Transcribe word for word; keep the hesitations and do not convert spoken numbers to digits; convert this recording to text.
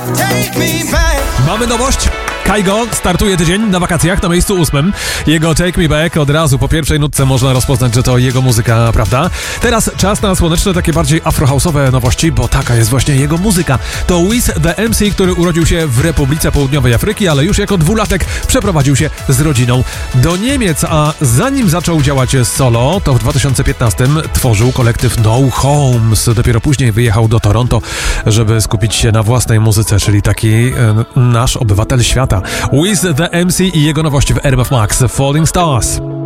Mamy nowość. Kygo startuje tydzień na wakacjach na miejscu ósmym. Jego Take Me Back od razu po pierwszej nutce można rozpoznać, że to jego muzyka, prawda? Teraz czas na słoneczne, takie bardziej afrohouse'owe nowości, bo taka jest właśnie jego muzyka. To Wiz The M C, który urodził się w Republice Południowej Afryki, ale już jako dwulatek przeprowadził się z rodziną do Niemiec, a zanim zaczął działać solo, to w dwa tysiące piętnastym tworzył kolektyw No Homes. Dopiero później wyjechał do Toronto, żeby skupić się na własnej muzyce, czyli taki e, nasz obywatel świata. Wiz The M C i jego nowości w R M F Max, Falling Stars.